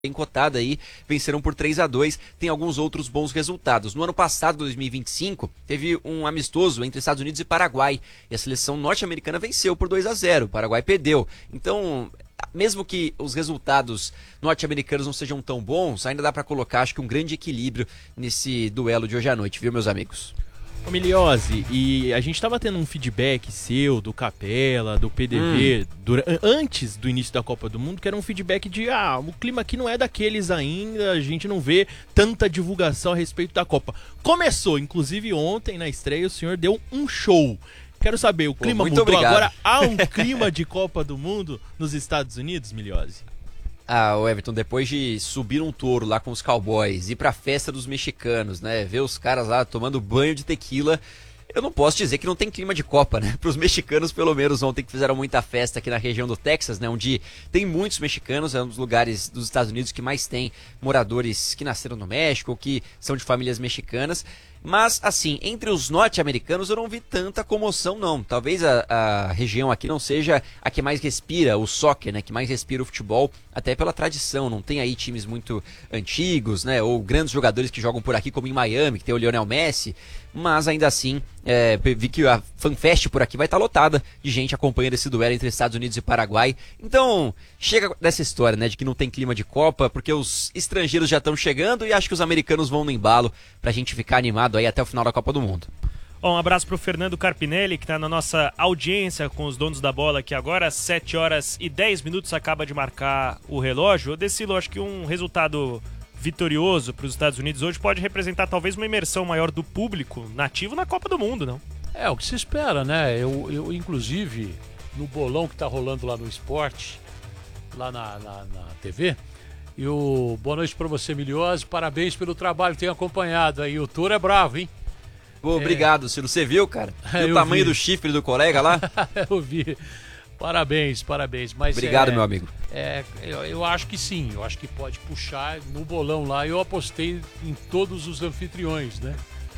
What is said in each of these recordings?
bem cotada aí, venceram por 3-2, tem alguns outros bons resultados. No ano passado, 2025, teve um amistoso entre Estados Unidos e Paraguai, e a seleção norte-americana venceu por 2-0, o Paraguai perdeu. Então, mesmo que os resultados norte-americanos não sejam tão bons, ainda dá para colocar, acho que um grande equilíbrio nesse duelo de hoje à noite, viu, meus amigos? Ô Miliose, e a gente estava tendo um feedback seu, do Capela, do PDV, antes do início da Copa do Mundo, que era um feedback de, o clima aqui não é daqueles ainda, a gente não vê tanta divulgação a respeito da Copa. Começou, inclusive ontem na estreia o senhor deu um show. Quero saber, o clima mudou obrigado. Agora? Há um clima de Copa do Mundo nos Estados Unidos, Miliose? O Everton, depois de subir um touro lá com os cowboys, ir pra festa dos mexicanos, né, ver os caras lá tomando banho de tequila, eu não posso dizer que não tem clima de Copa, né? Para os mexicanos, pelo menos, ontem que fizeram muita festa aqui na região do Texas, né? Onde tem muitos mexicanos, é um dos lugares dos Estados Unidos que mais tem moradores que nasceram no México, ou que são de famílias mexicanas. Mas, assim, entre os norte-americanos eu não vi tanta comoção, não. Talvez a região aqui não seja a que mais respira o soccer, né? Que mais respira o futebol, até pela tradição. Não tem aí times muito antigos, né? Ou grandes jogadores que jogam por aqui, como em Miami, que tem o Lionel Messi. Mas, ainda assim, vi que a FanFest por aqui vai estar lotada de gente acompanhando esse duelo entre Estados Unidos e Paraguai. Então, chega dessa história, né? De que não tem clima de Copa, porque os estrangeiros já estão chegando e acho que os americanos vão no embalo pra gente ficar animado aí até o final da Copa do Mundo. Um abraço pro Fernando Carpinelli, que tá na nossa audiência com os donos da bola aqui agora. 7h10 acaba de marcar o relógio. Decilo, acho que um resultado vitorioso para os Estados Unidos hoje pode representar talvez uma imersão maior do público nativo na Copa do Mundo, não? É o que se espera, né? Eu inclusive, no bolão que tá rolando lá no esporte, lá na TV, boa noite para você, Miliose, parabéns pelo trabalho, tenho acompanhado aí, o touro é bravo, hein? Obrigado, Ciro, você viu, cara? Viu o tamanho do chifre do colega lá? Eu vi. Parabéns. Mas obrigado, meu amigo. Eu acho que sim, eu acho que pode puxar no bolão lá. Eu apostei em todos os anfitriões, né?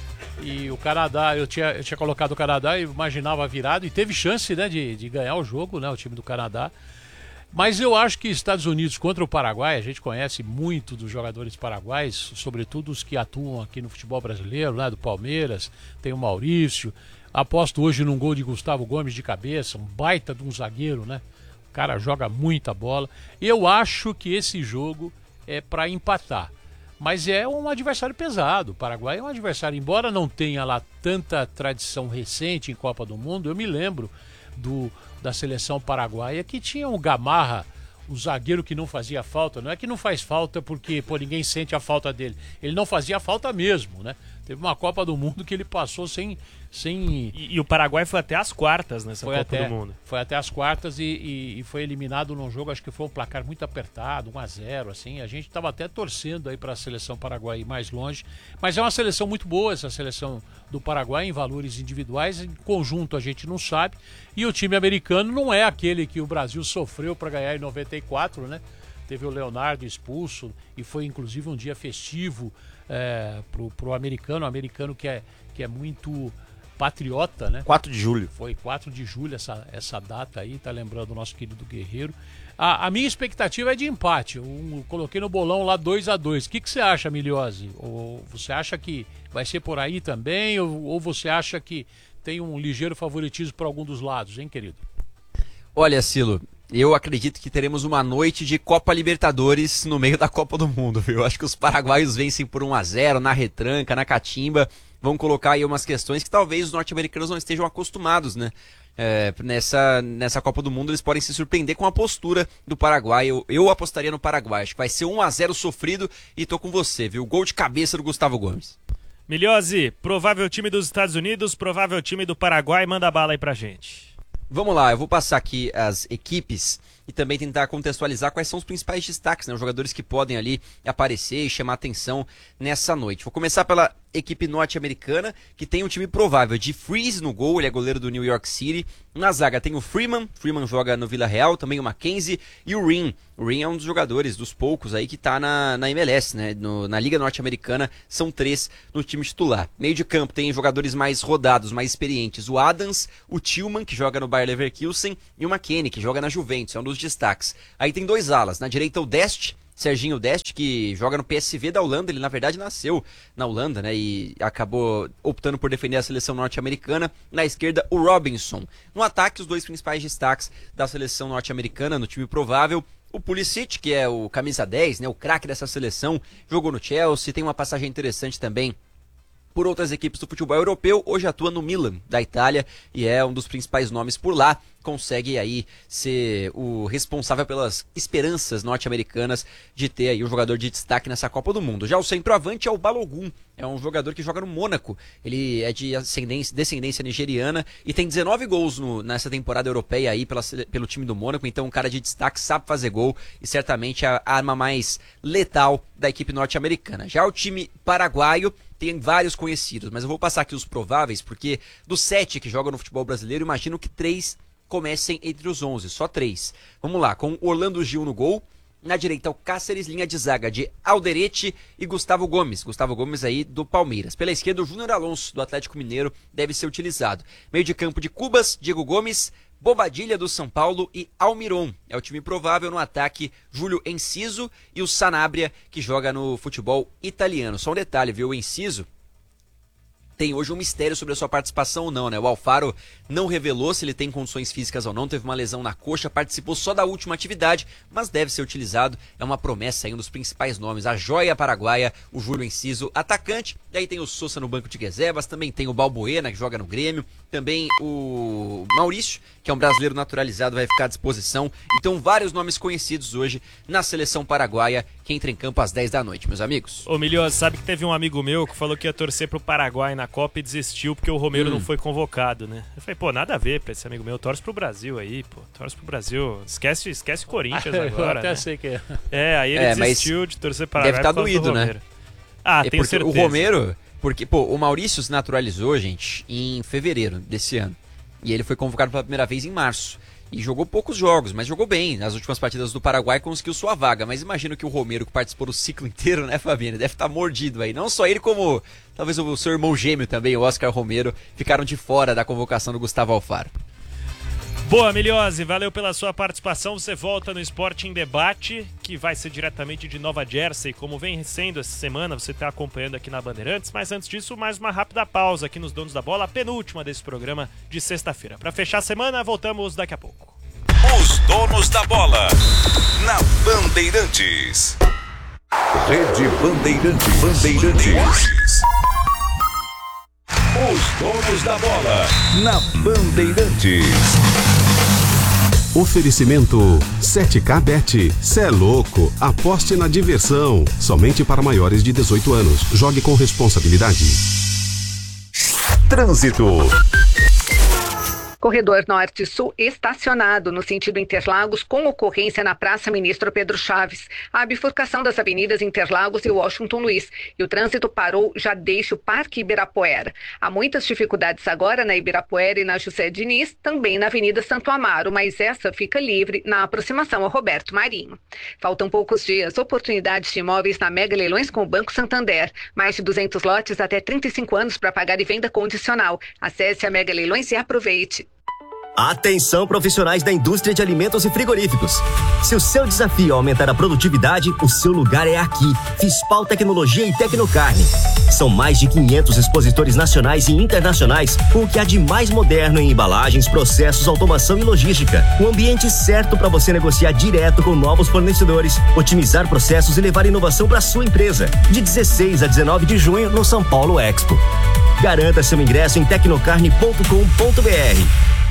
E o Canadá, eu tinha colocado o Canadá e imaginava virado, e teve chance, né, de ganhar o jogo, né, o time do Canadá. Mas eu acho que Estados Unidos contra o Paraguai, a gente conhece muito dos jogadores paraguaios, sobretudo os que atuam aqui no futebol brasileiro, né, do Palmeiras, tem o Maurício. Aposto hoje num gol de Gustavo Gomes de cabeça, um baita de um zagueiro, né? O cara joga muita bola. Eu acho que esse jogo é para empatar. Mas é um adversário pesado. O Paraguai é um adversário, embora não tenha lá tanta tradição recente em Copa do Mundo, eu me lembro da seleção paraguaia que tinha o Gamarra, o zagueiro que não fazia falta. Não é que não faz falta porque ninguém sente a falta dele. Ele não fazia falta mesmo, né? Teve uma Copa do Mundo que ele passou sem... E o Paraguai foi até as quartas nessa Copa do Mundo. Foi até as quartas e foi eliminado num jogo, acho que foi um placar muito apertado, 1-0, assim. A gente estava até torcendo aí para a seleção paraguaia ir mais longe. Mas é uma seleção muito boa, essa seleção do Paraguai, em valores individuais. Em conjunto a gente não sabe. E o time americano não é aquele que o Brasil sofreu para ganhar em 94, né? Teve o Leonardo expulso e foi inclusive um dia festivo pro americano, que é muito patriota, né? 4 de julho. Foi 4 de julho essa data aí, tá lembrando o nosso querido Guerreiro. A minha expectativa é de empate. Eu coloquei no bolão lá 2-2. O que você acha, Miliose? Ou você acha que vai ser por aí também? Ou você acha que tem um ligeiro favoritismo para algum dos lados, hein, querido? Olha, Cilo, eu acredito que teremos uma noite de Copa Libertadores no meio da Copa do Mundo, viu? Eu acho que os paraguaios vencem por 1-0 na retranca, na catimba. Vão colocar aí umas questões que talvez os norte-americanos não estejam acostumados, né? Nessa Copa do Mundo eles podem se surpreender com a postura do Paraguai. Eu apostaria no Paraguai. Acho que vai ser 1-0 sofrido e tô com você, viu? Gol de cabeça do Gustavo Gomes. Miliose, provável time dos Estados Unidos, provável time do Paraguai, manda bala aí pra gente. Vamos lá, eu vou passar aqui as equipes e também tentar contextualizar quais são os principais destaques, né? Os jogadores que podem ali aparecer e chamar atenção nessa noite. Vou começar pela equipe norte-americana, que tem um time provável de Freeze no gol, ele é goleiro do New York City. Na zaga tem o Freeman joga no Vila Real, também o Mackenzie e o Rin. O Rin é um dos jogadores, dos poucos aí, que tá na MLS, né? Na Liga Norte-Americana, são 3 no time titular. Meio de campo tem jogadores mais rodados, mais experientes. O Adams, o Tillman, que joga no Bayer Leverkusen, e o McKennie, que joga na Juventus, é um dos destaques. Aí tem 2 alas, na direita o Dest, Serginho Dest, que joga no PSV da Holanda. Ele, na verdade, nasceu na Holanda, né? E acabou optando por defender a seleção norte-americana. Na esquerda, o Robinson. No ataque, os dois principais destaques da seleção norte-americana, no time provável. O Pulisic, que é o camisa 10, né? O craque dessa seleção, jogou no Chelsea, tem uma passagem interessante também por outras equipes do futebol europeu, hoje atua no Milan, da Itália, e é um dos principais nomes por lá, consegue aí ser o responsável pelas esperanças norte-americanas de ter aí um jogador de destaque nessa Copa do Mundo. Já o centroavante é o Balogun, é um jogador que joga no Mônaco, ele é de descendência nigeriana e tem 19 gols nessa temporada europeia aí pelo time do Mônaco, então um cara de destaque, sabe fazer gol e certamente a arma mais letal da equipe norte-americana. Já o time paraguaio tem vários conhecidos, mas eu vou passar aqui os prováveis, porque dos 7 que jogam no futebol brasileiro, imagino que 3 comecem entre os 11, só 3. Vamos lá, com Orlando Gil no gol, na direita o Cáceres, linha de zaga de Alderete e Gustavo Gomes aí do Palmeiras. Pela esquerda o Júnior Alonso, do Atlético Mineiro, deve ser utilizado. Meio de campo de Cubas, Diego Gomes, Bobadilha do São Paulo e Almiron. É o time provável. No ataque, Júlio Enciso e o Sanabria, que joga no futebol italiano. Só um detalhe, viu? O Enciso tem hoje um mistério sobre a sua participação ou não, né? O Alfaro não revelou se ele tem condições físicas ou não, teve uma lesão na coxa, participou só da última atividade, mas deve ser utilizado. É uma promessa aí, um dos principais nomes. A joia paraguaia, o Júlio Enciso, atacante. E aí tem o Sousa no banco de reservas, também tem o Balbuena, que joga no Grêmio, também o Maurício, que é um brasileiro naturalizado, vai ficar à disposição. Então vários nomes conhecidos hoje na seleção paraguaia, que entra em campo às 10 da noite, meus amigos. Ô Milhosa, sabe que teve um amigo meu que falou que ia torcer pro Paraguai na Copa e desistiu porque o Romero não foi convocado, né? Eu falei, pô, nada a ver pra esse amigo meu, torce pro Brasil aí, pô, torce pro Brasil, esquece o Corinthians agora, eu até né? sei que é. Aí ele desistiu de torcer para deve estar doído, né? Tenho certeza. O Romero, porque, pô, o Maurício se naturalizou, gente, em fevereiro desse ano, e ele foi convocado pela primeira vez em março. E jogou poucos jogos, mas jogou bem. Nas últimas partidas do Paraguai conseguiu sua vaga. Mas imagino que o Romero, que participou do ciclo inteiro, né, Fabiano? Deve estar mordido aí. Não só ele, como talvez o seu irmão gêmeo também, o Oscar Romero, ficaram de fora da convocação do Gustavo Alfaro. Boa, Milhose, valeu pela sua participação. Você volta no Esporte em Debate, que vai ser diretamente de Nova Jersey, como vem sendo essa semana, você está acompanhando aqui na Bandeirantes. Mas antes disso, mais uma rápida pausa aqui nos Donos da Bola, a penúltima desse programa de sexta-feira. Para fechar a semana, voltamos daqui a pouco. Os Donos da Bola, na Bandeirantes. Rede Bandeirantes. Os Donos da Bola, na Bandeirantes. Oferecimento 7K Bet. Cê é louco, aposte na diversão. Somente para maiores de 18 anos. Jogue com responsabilidade. Trânsito. Corredor Norte-Sul estacionado no sentido Interlagos com ocorrência na Praça Ministro Pedro Chaves. A bifurcação das avenidas Interlagos e Washington Luiz. E o trânsito parou já desde o Parque Ibirapuera. Há muitas dificuldades agora na Ibirapuera e na José Diniz, também na Avenida Santo Amaro, mas essa fica livre na aproximação ao Roberto Marinho. Faltam poucos dias, oportunidades de imóveis na Mega Leilões com o Banco Santander. Mais de 200 lotes até 35 anos para pagar e venda condicional. Acesse a Mega Leilões e aproveite. Atenção, profissionais da indústria de alimentos e frigoríficos. Se o seu desafio é aumentar a produtividade, o seu lugar é aqui. Fispal Tecnologia e Tecnocarne. São mais de 500 expositores nacionais e internacionais com o que há de mais moderno em embalagens, processos, automação e logística. O ambiente certo para você negociar direto com novos fornecedores, otimizar processos e levar inovação para sua empresa. De 16 a 19 de junho no São Paulo Expo. Garanta seu ingresso em tecnocarne.com.br.